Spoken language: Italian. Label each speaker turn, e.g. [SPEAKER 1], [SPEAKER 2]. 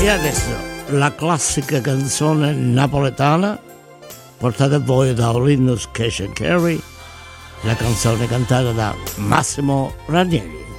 [SPEAKER 1] E adesso la classica canzone napoletana portata a voi da Linus Cash and Carey, la canzone cantata da Massimo Ranieri.